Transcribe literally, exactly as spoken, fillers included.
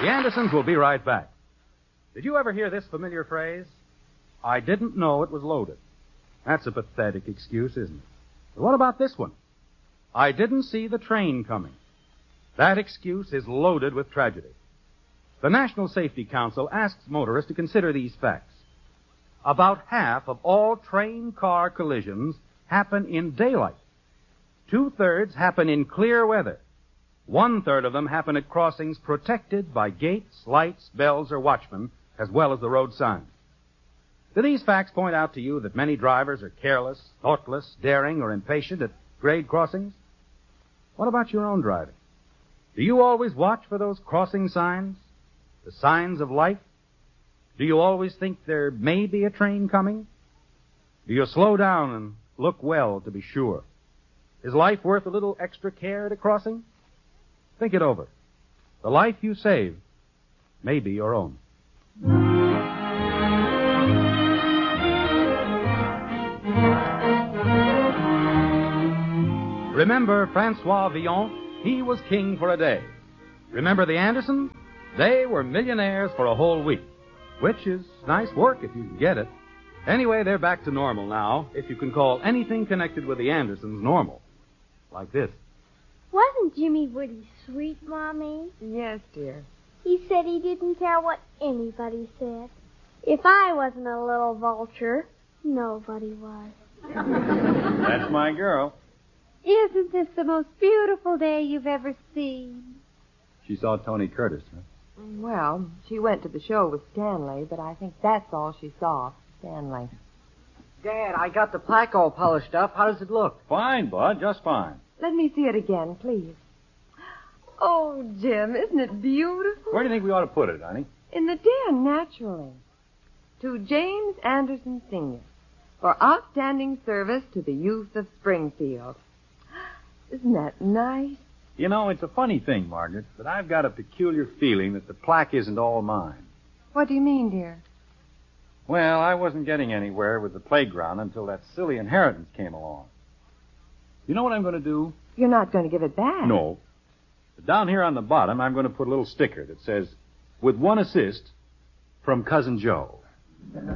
The Andersons will be right back. Did you ever hear this familiar phrase? I didn't know it was loaded. That's a pathetic excuse, isn't it? But what about this one? I didn't see the train coming. That excuse is loaded with tragedy. The National Safety Council asks motorists to consider these facts. About half of all train-car collisions happen in daylight. Two-thirds happen in clear weather. One-third of them happen at crossings protected by gates, lights, bells, or watchmen, as well as the road signs. Do these facts point out to you that many drivers are careless, thoughtless, daring, or impatient at grade crossings? What about your own driving? Do you always watch for those crossing signs? The signs of life? Do you always think there may be a train coming? Do you slow down and look well to be sure? Is life worth a little extra care at a crossing? Think it over. The life you save may be your own. Remember Francois Villon? He was king for a day. Remember the Andersons? They were millionaires for a whole week, which is nice work if you can get it. Anyway, they're back to normal now, if you can call anything connected with the Andersons normal. Like this. Wasn't Jimmy Woody sweet, Mommy? Yes, dear. He said he didn't care what anybody said. If I wasn't a little vulture, nobody was. That's my girl. Isn't this the most beautiful day you've ever seen? She saw Tony Curtis, huh? Well, she went to the show with Stanley, but I think that's all she saw, Stanley. Dad, I got the plaque all polished up. How does it look? Fine, Bud, just fine. Let me see it again, please. Oh, Jim, isn't it beautiful? Where do you think we ought to put it, honey? In the den, naturally. To James Anderson, Senior, for outstanding service to the youth of Springfield. Isn't that nice? You know, it's a funny thing, Margaret, but I've got a peculiar feeling that the plaque isn't all mine. What do you mean, dear? Well, I wasn't getting anywhere with the playground until that silly inheritance came along. You know what I'm going to do? You're not going to give it back. No. But down here on the bottom, I'm going to put a little sticker that says, with one assist from Cousin Joe.